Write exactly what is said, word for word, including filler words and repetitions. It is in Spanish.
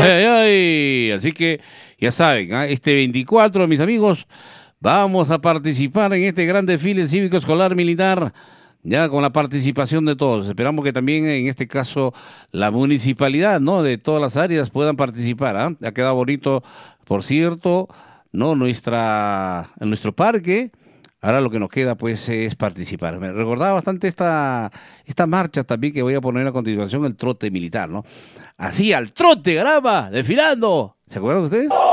Ay, ay, ay. Así que ya saben, ¿ah? Este veinticuatro, mis amigos, vamos a participar en este gran desfile cívico escolar militar, ya con la participación de todos. Esperamos que también en este caso la municipalidad, ¿no? De todas las áreas puedan participar, ¿ah? Ha quedado bonito, por cierto, ¿no? Nuestra, en nuestro parque. Ahora lo que nos queda pues es participar. Me recordaba bastante esta, esta marcha también que voy a poner a continuación, el trote militar, ¿no? Así, al trote, caramba, desfilando. ¿Se acuerdan ustedes?